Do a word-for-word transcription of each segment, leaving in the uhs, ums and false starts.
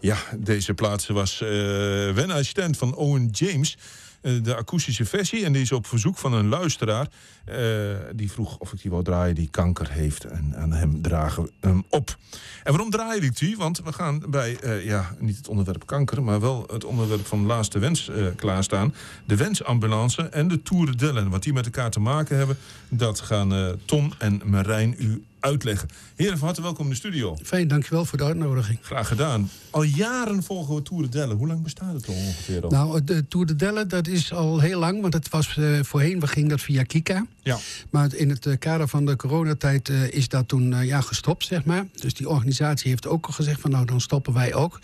Ja, deze plaats was uh, When I Stand van Owen James. Uh, de akoestische versie. En die is op verzoek van een luisteraar. Uh, die vroeg of ik die wou draaien die kanker heeft. En aan hem dragen we hem op. En waarom draai ik die? Want we gaan bij, uh, ja, niet het onderwerp kanker, maar wel het onderwerp van Laatste Wens uh, klaarstaan. De wensambulance en de Tour de Dellen. Wat die met elkaar te maken hebben, dat gaan uh, Ton en Marijn u uitleggen. Heren, van harte welkom in de studio. Fijn, dankjewel voor de uitnodiging. Graag gedaan. Al jaren volgen we Tour de Dellen. Hoe lang bestaat het al ongeveer al? Nou, de Tour de Dellen, dat is al heel lang. Want het was uh, voorheen, we gingen dat via Kika. Ja. Maar in het uh, kader van de coronatijd uh, is dat toen uh, ja, gestopt, zeg maar. Dus die organisatie heeft ook al gezegd van nou, dan stoppen wij ook.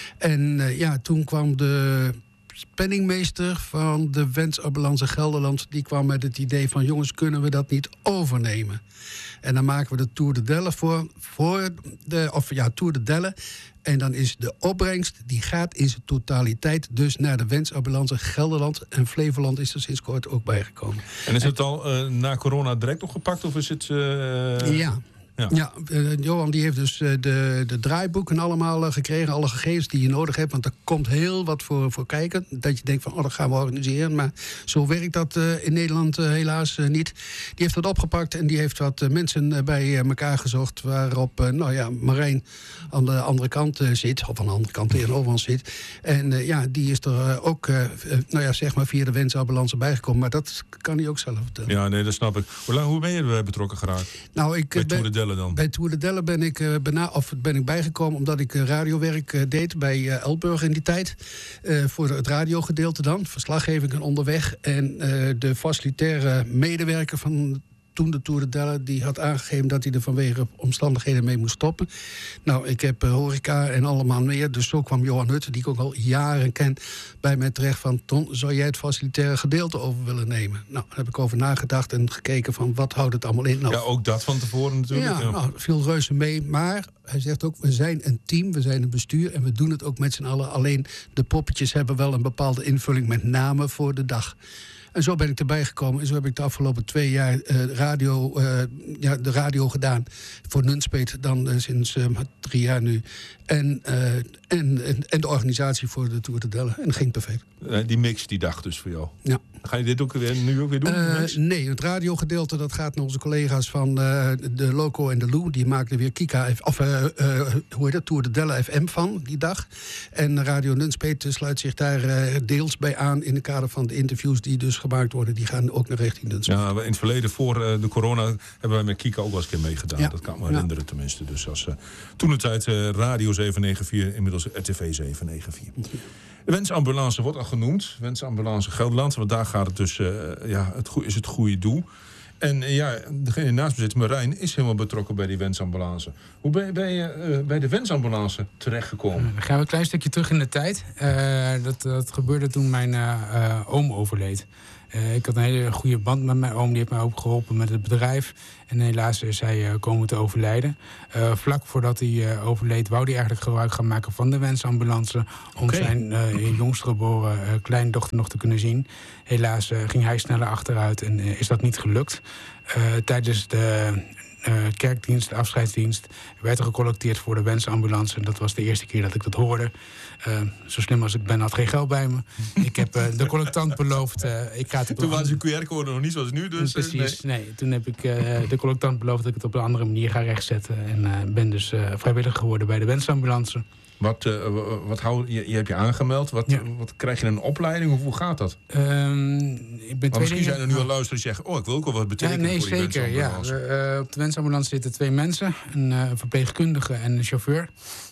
En uh, ja, toen kwam de penningmeester van de Wensambulance Gelderland, die kwam met het idee van jongens, kunnen we dat niet overnemen? En dan maken we de Tour de Dellen voor, voor de, of ja, Tour de Dellen. En dan is de opbrengst, die gaat in zijn totaliteit dus naar de Wensambulance Gelderland. En Flevoland is er sinds kort ook bijgekomen. En is het al uh, na corona direct opgepakt of is het... Uh... Ja. Ja, ja uh, Johan die heeft dus uh, de, de draaiboeken allemaal uh, gekregen. Alle gegevens die je nodig hebt. Want er komt heel wat voor, voor kijken. Dat je denkt van, oh, dat gaan we organiseren. Maar zo werkt dat uh, in Nederland uh, helaas uh, niet. Die heeft dat opgepakt en die heeft wat uh, mensen uh, bij uh, elkaar gezocht. Waarop, uh, nou ja, Marijn aan de andere kant uh, zit. Of aan de andere kant tegenover ons zit. En uh, ja, die is er uh, ook, uh, uh, nou ja, zeg maar via de Wensambulance bijgekomen. Maar dat kan hij ook zelf vertellen. Ja, nee, dat snap ik. Hoe lang, hoe ben je er betrokken geraakt? Nou, ik bij ben... Tour de Dellen dan? Bij Tour de Dellen ben ik, uh, bena- of ben ik bijgekomen omdat ik uh, radiowerk uh, deed bij uh, Elburg in die tijd. Uh, voor het radiogedeelte dan, verslaggeving en onderweg. En uh, de facilitaire medewerker van toen de Tour de Dellen, die had aangegeven dat hij er vanwege omstandigheden mee moest stoppen. Nou, ik heb uh, horeca en allemaal meer. Dus zo kwam Johan Hutte, die ik ook al jaren ken, bij mij terecht van, Ton, zou jij het facilitaire gedeelte over willen nemen? Nou, daar heb ik over nagedacht en gekeken van, wat houdt het allemaal in? Nou, ja, ook dat van tevoren natuurlijk. Ja, ja. Nou, viel reuze mee. Maar hij zegt ook, we zijn een team, we zijn een bestuur en we doen het ook met z'n allen. Alleen de poppetjes hebben wel een bepaalde invulling met namen voor de dag. En zo ben ik erbij gekomen. En zo heb ik de afgelopen twee jaar uh, radio, uh, ja, de radio gedaan. Voor Nunspeet dan uh, sinds uh, drie jaar nu. En, uh, en, en, en de organisatie voor de Tour de Dellen. En dat ging perfect. Uh, die mix die dag dus voor jou. Ja. Ga je dit ook weer, nu ook weer doen? Uh, nee, het radiogedeelte dat gaat naar onze collega's van uh, de Loco en de Lou. Die maakten weer Kika, of uh, uh, hoe heet dat, Tour de Dellen F M van die dag. En Radio Nunspeet sluit zich daar uh, deels bij aan in het kader van de interviews die dus gemaakt worden. Die gaan ook naar richting Nunspeet. Ja, in het verleden voor uh, de corona hebben wij met Kika ook wel eens een keer meegedaan. Ja. Dat kan me herinneren ja. tenminste. Dus als uh, toen de tijd uh, Radio zeven negen vier, inmiddels R T V zeven negen vier. Ja. De Wensambulance wordt al genoemd. Wensambulance Gelderland. Want daar gaat het dus, uh, ja, het go- is het goede doel. En uh, ja, degene naast me zit, Marijn, is helemaal betrokken bij die Wensambulance. Hoe ben je, ben je uh, bij de Wensambulance terechtgekomen? Uh, dan gaan we een klein stukje terug in de tijd. Uh, dat, dat gebeurde toen mijn uh, uh, oom overleed. Uh, ik had een hele goede band met mijn oom. Die heeft mij ook geholpen met het bedrijf. En helaas is hij uh, komen te overlijden. Uh, vlak voordat hij uh, overleed, wou hij eigenlijk gebruik gaan maken van de Wensambulance. Om okay. zijn uh, jongst geboren uh, kleindochter nog te kunnen zien. Helaas uh, ging hij sneller achteruit en uh, is dat niet gelukt. Uh, tijdens de uh, kerkdienst, de afscheidsdienst, werd er gecollecteerd voor de Wensambulance. En dat was de eerste keer dat ik dat hoorde. Uh, zo slim als ik ben, had geen geld bij me. Ik heb uh, de collectant beloofd. Uh, ik ga het toen was de Q R-code nog niet zoals nu. Dus, precies, nee. nee. Toen heb ik uh, de collectant beloofd dat ik het op een andere manier ga rechtzetten. En uh, ben dus uh, vrijwillig geworden bij de Wensambulance. Wat, uh, wat hou, je, je hebt je aangemeld. Wat, ja. wat krijg je een opleiding? Of hoe gaat dat? Um, ik ben maar misschien dingen... zijn er nu al luisteraars die zeggen, oh, ik wil ook wel wat betekenen. Ja, nee, voor die zeker. Ja. Uh, op de Wensambulance zitten twee mensen. Een uh, verpleegkundige en een chauffeur.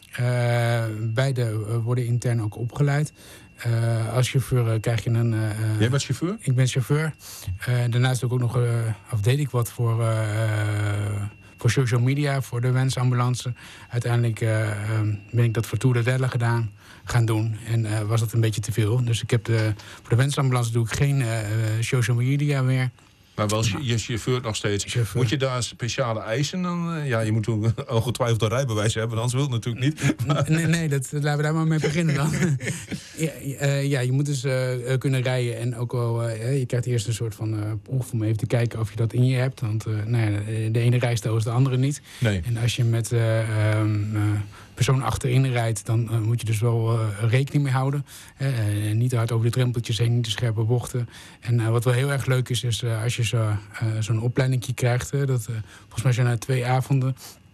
Uh, beide uh, worden intern ook opgeleid. Uh, als chauffeur uh, krijg je een... Uh, Jij bent chauffeur? Ik ben chauffeur. Uh, daarnaast ook nog, uh, of deed ik wat voor, uh, voor social media, voor de Wensambulance. Uiteindelijk uh, ben ik dat voor Tour de Dellen gedaan, gaan doen. En uh, was dat een beetje te veel. Dus ik heb de, voor de Wensambulance doe ik geen uh, social media meer. Maar wel je chauffeur nog steeds. Chauffeur. Moet je daar speciale eisen dan? Ja, je moet ook ongetwijfeld een rijbewijs hebben, anders wil het natuurlijk niet. Maar... Nee, nee dat, laten we daar maar mee beginnen dan. ja, uh, ja, je moet dus uh, kunnen rijden en ook wel, uh, je krijgt eerst een soort van uh, proef om even te kijken of je dat in je hebt. Want uh, nou ja, de ene rijstijl is de andere niet. Nee. En als je met uh, um, uh, persoon achterin rijdt, dan uh, moet je dus wel uh, rekening mee houden. Uh, niet hard over de drempeltjes heen, niet de scherpe bochten. En uh, wat wel heel erg leuk is, is uh, als je zo, uh, zo'n opleidingje krijgt. Uh, dat, uh, volgens mij zijn er twee avonden.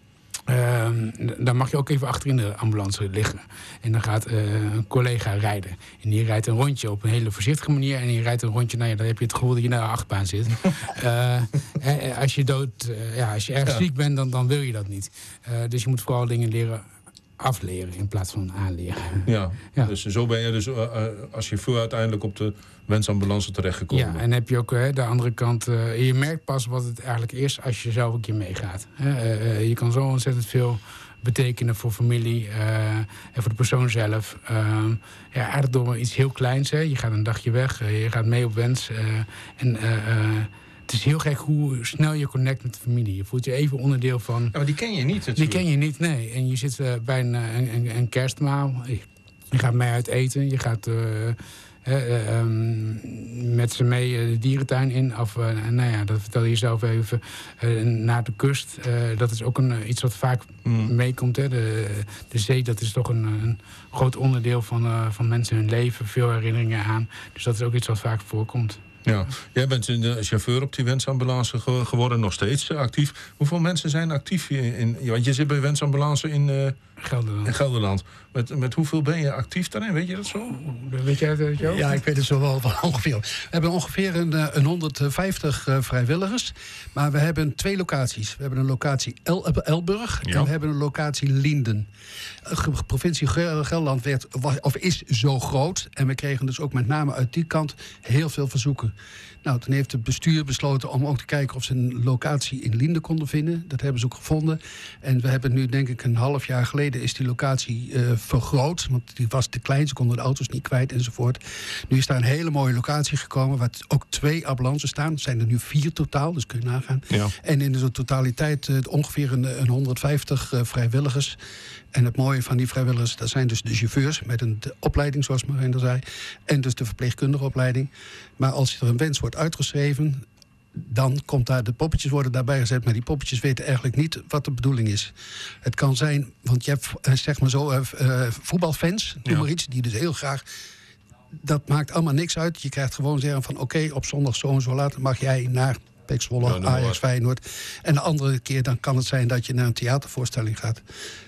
Uh, dan mag je ook even achter in de ambulance liggen. En dan gaat uh, een collega rijden. En die rijdt een rondje op een hele voorzichtige manier. En die rijdt een rondje, nou ja, dan heb je het gevoel dat je naar de achtbaan zit. uh, als je dood, uh, ja, als je erg ja. ziek bent, dan, dan wil je dat niet. Uh, dus je moet vooral dingen leren afleren in plaats van aanleren. Ja, ja. Dus zo ben je dus uh, als je voor uiteindelijk op de wensambulance terechtgekomen. Ja, en heb je ook uh, de andere kant. Uh, je merkt pas wat het eigenlijk is als je zelf een keer meegaat. Uh, uh, je kan zo ontzettend veel betekenen voor familie uh, en voor de persoon zelf. Uh, ja, eigenlijk door iets heel kleins. Hè. Je gaat een dagje weg, uh, je gaat mee op wens. Uh, en uh, uh, het is heel gek hoe snel je connect met de familie. Je voelt je even onderdeel van. Ja, maar die ken je niet natuurlijk. Die ken je niet, nee. En je zit uh, bij een, een, een kerstmaal. Je gaat mee uit eten. Je gaat uh, uh, um, met ze mee de dierentuin in. Of, uh, nou ja, dat vertel je zelf even. Uh, naar de kust. Uh, dat is ook een, uh, iets wat vaak mm. meekomt. Hè. De, de zee, dat is toch een, een groot onderdeel van, uh, van mensen hun leven. Veel herinneringen aan. Dus dat is ook iets wat vaak voorkomt. Ja, jij bent een chauffeur op die wensambulance geworden, nog steeds actief. Hoeveel mensen zijn actief in? in want je zit bij wensambulance in, uh, Gelderland. in Gelderland. Met, met hoeveel ben je actief daarin? Weet je dat zo? Weet jij dat, Joop? Ja, ik weet het zo wel van ongeveer. We hebben ongeveer een, een honderdvijftig uh, vrijwilligers. Maar we hebben twee locaties. We hebben een locatie El- Elburg ja. en we hebben een locatie Lienden. De provincie Gelderland werd, was, of is zo groot. En we kregen dus ook met name uit die kant heel veel verzoeken. Nou, toen heeft het bestuur besloten om ook te kijken of ze een locatie in Lienden konden vinden. Dat hebben ze ook gevonden. En we hebben nu, denk ik, een half jaar geleden is die locatie uh, vergroot. Want die was te klein, ze konden de auto's niet kwijt enzovoort. Nu is daar een hele mooie locatie gekomen waar ook twee ambulances staan. Er zijn er nu vier totaal, dus kun je nagaan. Ja. En in de totaliteit uh, ongeveer een, een honderdvijftig uh, vrijwilligers. En het mooie van die vrijwilligers, dat zijn dus de chauffeurs met een opleiding, zoals Marijn al zei. En dus de verpleegkundige opleiding. Maar als er een wens wordt uitgeschreven, dan komt daar, de poppetjes worden daarbij gezet. Maar die poppetjes weten eigenlijk niet wat de bedoeling is. Het kan zijn, want je hebt zeg maar zo uh, uh, voetbalfans, noem ja. maar iets, die dus heel graag. Dat maakt allemaal niks uit. Je krijgt gewoon zeggen van oké, okay, op zondag zo en zo laat mag jij naar P E C Zwolle, ja, Ajax, Feyenoord. En de andere keer dan kan het zijn dat je naar een theatervoorstelling gaat.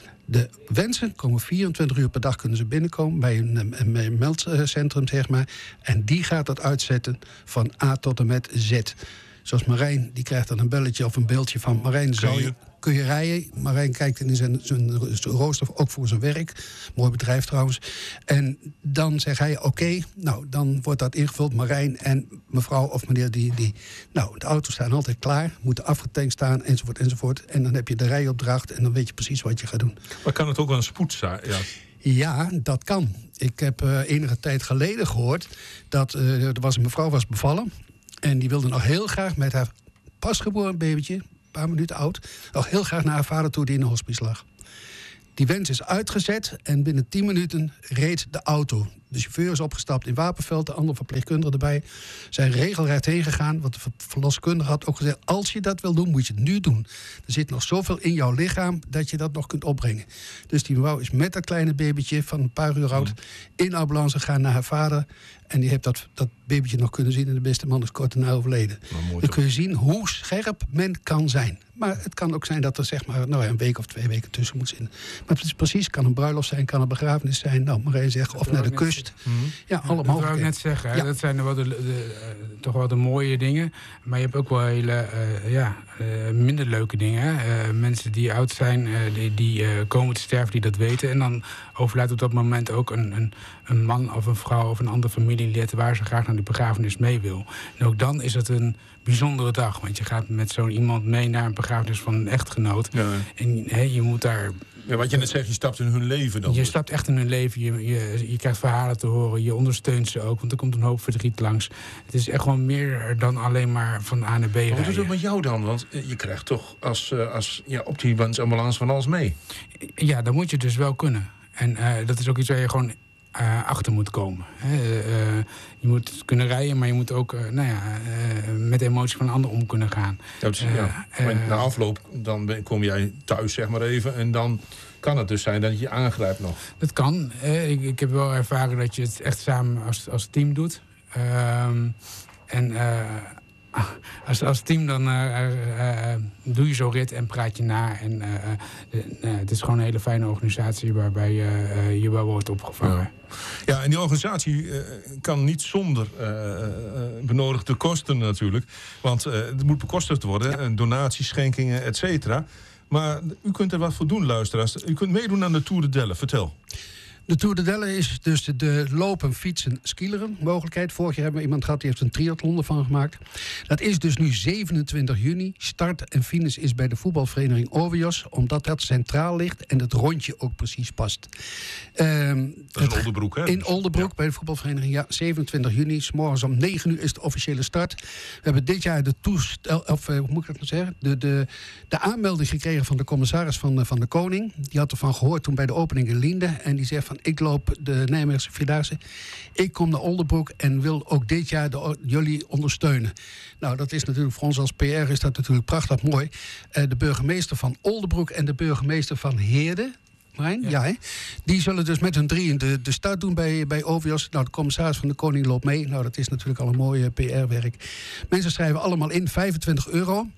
De wensen komen vierentwintig uur per dag kunnen ze binnenkomen bij een, een, een meldcentrum, zeg maar. En die gaat dat uitzetten van A tot en met Z. Zoals Marijn, die krijgt dan een belletje of een beeldje van Marijn, zal je, kun je rijden? Marijn kijkt in zijn, zijn, zijn rooster, ook voor zijn werk. Mooi bedrijf trouwens. En dan zegt hij, oké, okay, nou, dan wordt dat ingevuld. Marijn en mevrouw of meneer, die, die... Nou, de auto's staan altijd klaar, moeten afgetankt staan, enzovoort, enzovoort. En dan heb je de rijopdracht en dan weet je precies wat je gaat doen. Maar kan het ook wel een spoed zijn? Ja. Ja, dat kan. Ik heb uh, enige tijd geleden gehoord dat uh, er was een mevrouw was bevallen. En die wilde nog heel graag met haar pasgeboren babytje, een paar minuten oud, nog heel graag naar haar vader toe die in de hospice lag. Die wens is uitgezet en binnen tien minuten reed de auto. De chauffeur is opgestapt in Wapenveld, de andere verpleegkundige erbij. Zijn regelrecht heen gegaan, want de verloskundige had ook gezegd, als je dat wil doen, moet je het nu doen. Er zit nog zoveel in jouw lichaam dat je dat nog kunt opbrengen. Dus die mevrouw is met dat kleine babytje van een paar uur oud in de ambulance gegaan naar haar vader. En die heeft dat, dat babytje nog kunnen zien en de beste man is kort daarna overleden. Dan kun je zien hoe scherp men kan zijn. Maar het kan ook zijn dat er zeg maar nou, een week of twee weken tussen moet zitten. Maar het is precies, kan een bruiloft zijn, kan een begrafenis zijn. Nou, Marijn zegt, of naar de kust. Mm-hmm. Ja, allemaal. Dat wou ik net zeggen. Ja. Dat zijn wel de, de, de, uh, toch wel de mooie dingen. Maar je hebt ook wel hele uh, ja, uh, minder leuke dingen. Uh, mensen die oud zijn, uh, die, die uh, komen te sterven, die dat weten. En dan overlijdt op dat moment ook een, een, een man of een vrouw of een ander familielid waar ze graag naar die begrafenis mee wil. En ook dan is het een bijzondere dag. Want je gaat met zo'n iemand mee naar een begrafenis van een echtgenoot. Ja. En he, je moet daar... Ja, wat je net zegt, je stapt in hun leven dan. Je stapt echt in hun leven. Je, je, je krijgt verhalen te horen. Je ondersteunt ze ook, want er komt een hoop verdriet langs. Het is echt gewoon meer dan alleen maar van A naar B rijden. Wat is het met jou dan? Want je krijgt toch als, als, ja, op die wensambulance van alles mee. Ja, dat moet je dus wel kunnen. En uh, dat is ook iets waar je gewoon uh, achter moet komen. Hè. Uh, je moet kunnen rijden, maar je moet ook uh, nou ja, uh, met de emotie van een ander om kunnen gaan. Ja, dus, uh, ja. Uh, na afloop dan ben, kom jij thuis, zeg maar even, en dan kan het dus zijn dat je je aangrijpt nog. Dat kan. Uh, ik, ik heb wel ervaren dat je het echt samen als, als team doet. Uh, en uh, als, als team dan uh, uh, uh, doe je zo'n rit en praat je na. En uh, uh, uh, het is gewoon een hele fijne organisatie waarbij uh, uh, je wel wordt opgevangen. Ja. Ja, en die organisatie uh, kan niet zonder uh, uh, benodigde kosten natuurlijk. Want uh, het moet bekostigd worden. Ja. Donaties, schenkingen, et cetera. Maar u kunt er wat voor doen, luisteraars. U kunt meedoen aan de Tour de Delle. Vertel. De Tour de Delle is dus de lopen, fietsen, skileren mogelijkheid. Vorig jaar hebben we iemand gehad die heeft een triathlon ervan gemaakt. Dat is dus nu zevenentwintig juni. Start en finish is bij de voetbalvereniging Ovios, omdat dat centraal ligt en het rondje ook precies past. Um, dat is in Oldenbroek, hè? In Oldenbroek, ja. Bij de voetbalvereniging, ja. zevenentwintig juni, 's morgens om negen uur is de officiële start. We hebben dit jaar de toestel, of uh, hoe moet ik dat nou zeggen? De, de, de aanmelding gekregen van de commissaris van, uh, van de Koning. Die had ervan gehoord toen bij de opening in Linde. En die zegt van, ik loop de Nijmeegse Vierdaagse. Ik kom naar Oldenbroek en wil ook dit jaar de, jullie ondersteunen. Nou, dat is natuurlijk voor ons als P R is dat natuurlijk prachtig mooi. Uh, de burgemeester van Oldenbroek en de burgemeester van Heerde, Marijn, ja. Ja, hè? Die zullen dus met hun drieën de, de start doen bij, bij Ovios. Nou, de commissaris van de Koning loopt mee. Nou, dat is natuurlijk al een mooi P R-werk. Mensen schrijven allemaal in vijfentwintig euro.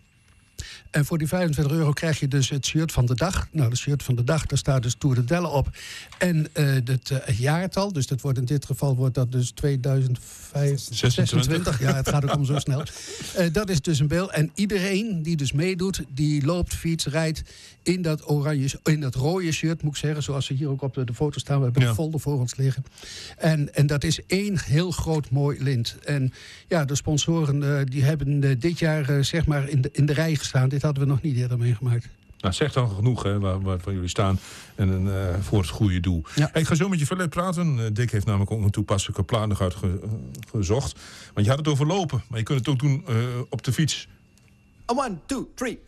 En voor die vijfentwintig euro krijg je dus het shirt van de dag. Nou, het shirt van de dag, daar staat dus Tour de Delle op. En uh, het, uh, het jaartal, dus dat wordt in dit geval wordt dat dus tweeduizend zesentwintig. Ja, het gaat ook om zo snel. Uh, dat is dus een beeld. En iedereen die dus meedoet, die loopt, fiets, rijdt in dat oranje, in dat rode shirt, moet ik zeggen. Zoals ze hier ook op de, de foto staan. We hebben ja. een folder voor ons liggen. En, en dat is één heel groot mooi lint. En ja, de sponsoren uh, die hebben uh, dit jaar uh, zeg maar in de, in de rij gestaan. Dit hadden we nog niet eerder meegemaakt. Nou, zeg dan genoeg, hè, waar, waar van jullie staan. En uh, voor het goede doel. Ja. Hey, ik ga zo met je verder praten. Uh, Dick heeft namelijk ook een toepasselijke plan uitgezocht. Want je had het over lopen. Maar je kunt het ook doen uh, op de fiets. One, two, three.